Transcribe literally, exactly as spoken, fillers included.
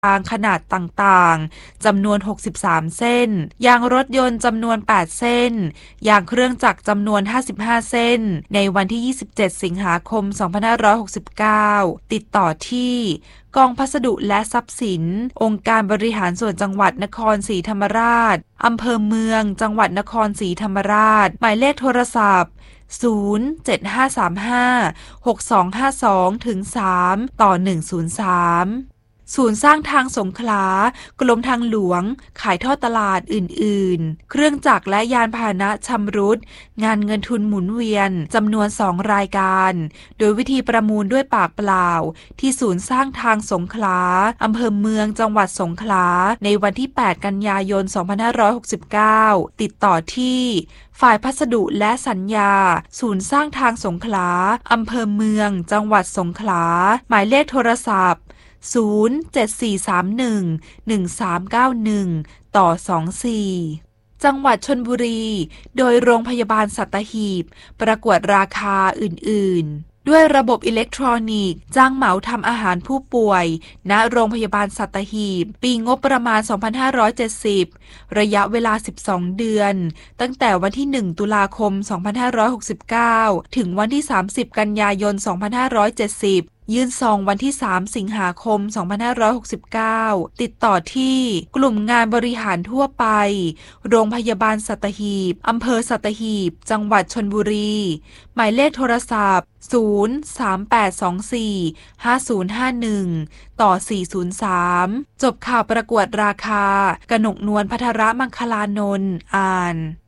างขนาดต่างๆจำนวนหกสิบสามเส้นยางรถยนต์จำนวนแปดเส้นยางเครื่องจักรจำนวนห้าสิบห้าเส้นในวันที่ยี่สิบเจ็ดสิงหาคมสองพันห้าร้อยหกสิบเก้าติดต่อที่กองพัสดุและทรัพย์สินองค์การบริหารส่วนจังหวัดนครศรีธรรมราชอำเภอเมืองจังหวัดนครศรีธรรมราชหมายเลขโทรศัพท์ศูนย์ เจ็ด ห้า สาม ห้า หก สอง ห้า สอง สาม ต่อ หนึ่ง ศูนย์ สาม ศูนย์สร้างทางสงขลากรมทางหลวงขายทอดตลาดอื่นๆเครื่องจักรและยานพาหนะชำรุดงานเงินทุนหมุนเวียนจำนวนสองรายการโดยวิธีประมูลด้วยปากเปล่าที่ศูนย์สร้างทางสงขลาอำเภอเมืองจังหวัดสงขลาในวันที่แปดกันยายนสองพันห้าร้อยหกสิบเก้าติดต่อที่ฝ่ายพัสดุและสัญญาศูนย์สร้างทางสงขลาอำเภอเมืองจังหวัดสงขลาหมายเลขโทรศัพท์ศูนย์ เจ็ด สี่ สาม หนึ่ง หนึ่ง สาม เก้า หนึ่ง ต่อ สอง สี่ จังหวัดชลบุรีโดยโรงพยาบาลสัตหีบประกวดราคาอื่นๆด้วยระบบอิเล็กทรอนิกส์จ้างเหมาทำอาหารผู้ป่วยณโรงพยาบาลสัตหีบปีงบประมาณ สองพันห้าร้อยเจ็ดสิบ ระยะเวลา สิบสอง เดือนตั้งแต่วันที่ หนึ่ง ตุลาคม สองพันห้าร้อยหกสิบเก้า ถึงวันที่ สามสิบ กันยายน สองพันห้าร้อยเจ็ดสิบยื่นซองวันที่ สาม สิงหาคม สองพันห้าร้อยหกสิบเก้าติดต่อที่กลุ่มงานบริหารทั่วไปโรงพยาบาลสัตหีบอำเภอสัตหีบจังหวัดชลบุรีหมายเลขโทรศัพท์ศูนย์ สาม แปด สอง สี่ ห้า ศูนย์ ห้า หนึ่ง ต่อ สี่ ศูนย์ สาม จบข่าวประกวดราคากนกนวลภัทรมังคลานนท์อ่าน